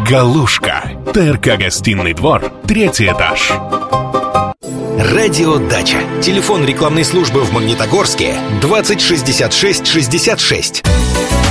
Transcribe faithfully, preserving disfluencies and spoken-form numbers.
Галушка. ТРК «Гостиный двор», третий этаж. Радио Дача. Телефон рекламной службы в Магнитогорске двадцать шестьдесят шесть шестьдесят шесть.